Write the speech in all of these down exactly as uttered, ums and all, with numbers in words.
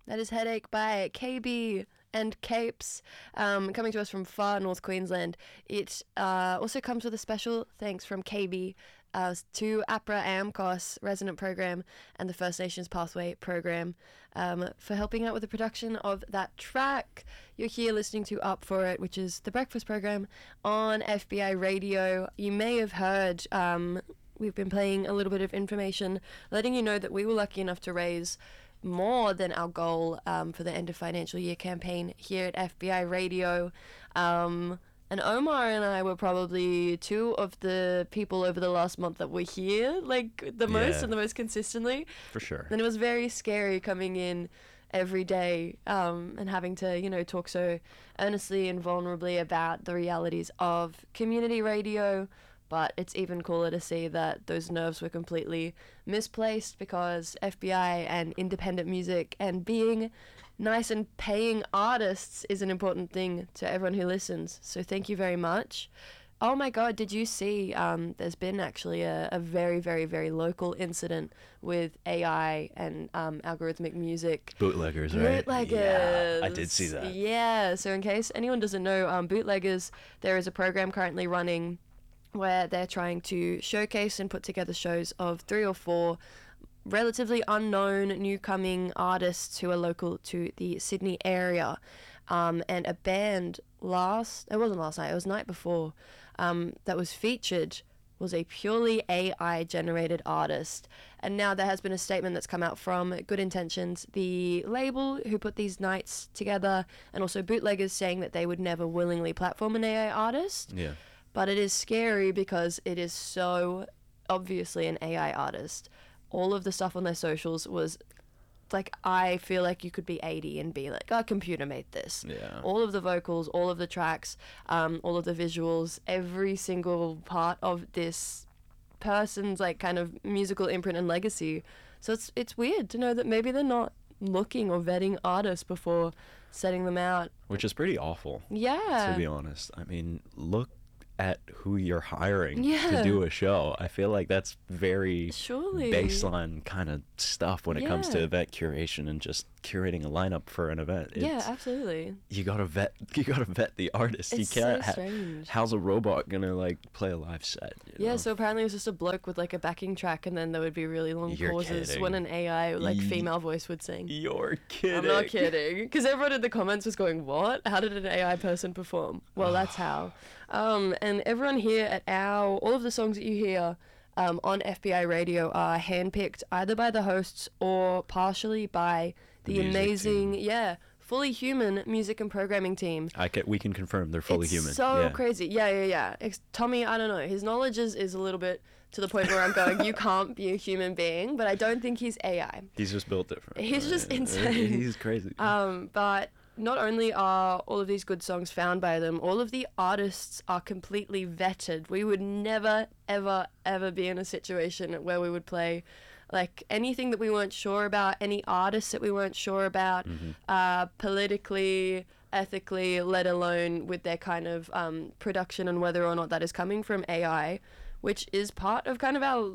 That is Headache by K B and Capes, um, coming to us from far North Queensland. It uh, also comes with a special thanks from K B uh, to APRA AMCOS Resident Program and the First Nations Pathway Program um, for helping out with the production of that track. You're here listening to Up For It, which is the breakfast program on F B I Radio. You may have heard... Um, we've been playing a little bit of information, letting you know that we were lucky enough to raise more than our goal um, for the end of financial year campaign here at F B I Radio. Um, and Omar and I were probably two of the people over the last month that were here, like the most Yeah. and the most consistently. For sure. And it was very scary coming in every day um, and having to, you know, talk so earnestly and vulnerably about the realities of community radio. But it's even cooler to see that those nerves were completely misplaced because F B I and independent music and being nice and paying artists is an important thing to everyone who listens. So thank you very much. Oh my God, did you see um, there's been actually a, a very, very, very local incident with A I and um, algorithmic music. Bootleggers, right? Bootleggers. Yeah, I did see that. Yeah, so in case anyone doesn't know, um, Bootleggers, there is a program currently running where they're trying to showcase and put together shows of three or four relatively unknown new-coming artists who are local to the Sydney area. Um, and a band last, it wasn't last night, it was the night before, um, that was featured was a purely A I-generated artist. And now there has been a statement that's come out from Good Intentions, the label who put these nights together, and also Bootleggers saying that they would never willingly platform an A I artist. Yeah. But it is scary because it is so obviously an A I artist. All of the stuff on their socials was like, I feel like you could be eighty and be like, oh, computer made this. Yeah. All of the vocals, all of the tracks, um, all of the visuals, every single part of this person's like kind of musical imprint and legacy. So it's it's weird to know that maybe they're not looking or vetting artists before setting them out. Which is pretty awful. Yeah. To be honest. I mean, look at who you're hiring Yeah. to do a show. I feel like that's very Surely. baseline kind of stuff when it comes to Yeah. event curation and just curating a lineup for an event. Yeah, It's- absolutely. you gotta vet you gotta vet the artist. It's you can't so ha- strange. how's a robot gonna like play a live set, you Yeah, know? so apparently it was just a bloke with like a backing track, and then there would be really long You're pauses kidding. when an A I like Ye- female voice would sing. You're kidding. I'm not kidding, because everyone in the comments was going, "What? How did an A I person perform?" Well, that's how. Um, and everyone here at our all of the songs that you hear um, on F B I Radio are handpicked either by the hosts or partially by the The music amazing, team. yeah, fully human music and programming team. I can, we can confirm they're fully it's human. so yeah. crazy. Yeah, yeah, yeah. Ex- Tommy, I don't know. His knowledge is, is a little bit to the point where I'm going, you can't be a human being, but I don't think he's A I. He's just built different. He's just right? insane. He's crazy. Um, but not only are all of these good songs found by them, all of the artists are completely vetted. We would never, ever, ever be in a situation where we would play like anything that we weren't sure about, any artists that we weren't sure about, Mm-hmm. uh, politically, ethically, let alone with their kind of um, production and whether or not that is coming from A I, which is part of kind of our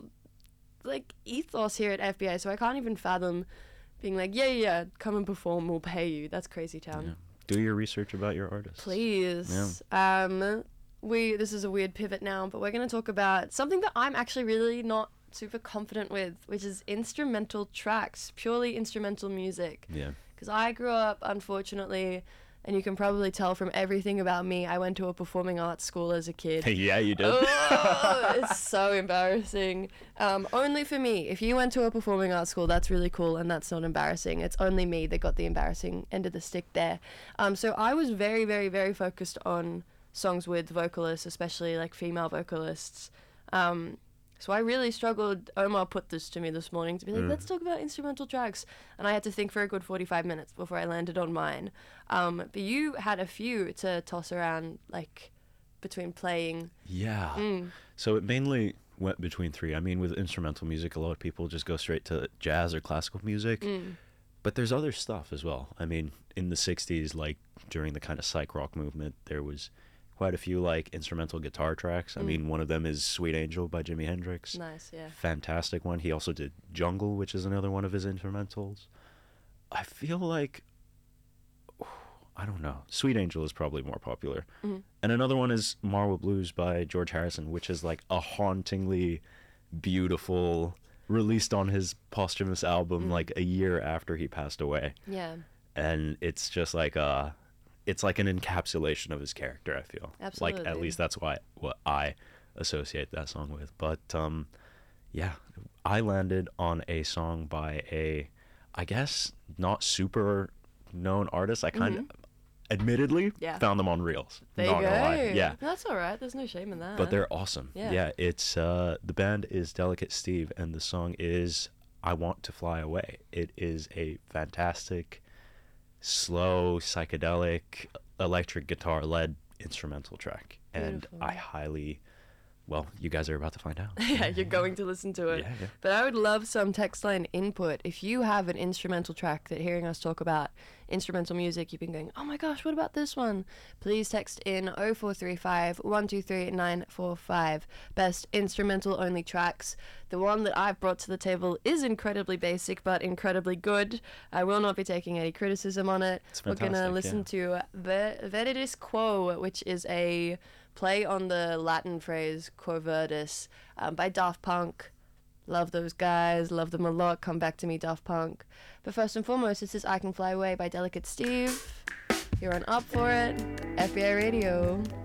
like ethos here at F B I. So I can't even fathom being like, yeah, yeah, yeah, come and perform, we'll pay you. That's crazy town. Yeah. Do your research about your artists. Please. Um, we this is a weird pivot now, but we're going to talk about something that I'm actually really not super confident with, which is instrumental tracks, purely instrumental music. Yeah. Because I grew up, unfortunately, and you can probably tell from everything about me, I went to a performing arts school as a kid. yeah, you did. Oh, it's so embarrassing. Um, only for me. If you went to a performing arts school, that's really cool, and that's not embarrassing. It's only me that got the embarrassing end of the stick there. Um, so I was very, very, very focused on songs with vocalists, especially like female vocalists. Um, so I really struggled. Omar put this to me this morning to be like, Mm. let's talk about instrumental tracks. And I had to think for a good forty-five minutes before I landed on mine. Um, but you had a few to toss around, like, between playing. Yeah. Mm. So it mainly went between three. I mean, with instrumental music, a lot of people just go straight to jazz or classical music. Mm. But there's other stuff as well. I mean, in the sixties, like during the kind of psych rock movement, there was quite a few like instrumental guitar tracks. I Mm. mean, one of them is Sweet Angel by Jimi Hendrix. Nice, yeah. Fantastic one. He also did Jungle, which is another one of his instrumentals. I feel like, I don't know. Sweet Angel is probably more popular. Mm-hmm. And another one is Marwa Blues by George Harrison, which is like a hauntingly beautiful, released on his posthumous album Mm. like a year after he passed away. Yeah, And it's just like a, it's like an encapsulation of his character, I feel. Like, at Absolutely. least that's why what I associate that song with. But um yeah, I landed on a song by a, I guess, not super known artist. I kind of, admittedly, Yeah. found them on Reels. there not you go. gonna lie. Yeah. That's all right. There's no shame in that. But they're awesome. Yeah. Yeah. It's, uh, the band is Delicate Steve, and the song is I Want to Fly Away. It is a fantastic, slow, psychedelic, electric guitar led instrumental track. And Beautiful. I highly, well, you guys are about to find out. yeah, you're going to listen to it. Yeah, yeah. But I would love some text line input. If you have an instrumental track that hearing us talk about instrumental music, you've been going, oh my gosh, what about this one? Please text in oh four three five, one two three, nine four five. Best instrumental only tracks. The one that I've brought to the table is incredibly basic but incredibly good. I will not be taking any criticism on it. It's We're going to fantastic, listen to Ver- Veridis Quo, which is a play on the Latin phrase Quo Verdis, um, by Daft Punk. Love those guys, love them a lot. Come back to me, Daft Punk. But first and foremost, this is I Can Fly Away by Delicate Steve. You're on Up For It, F B I Radio.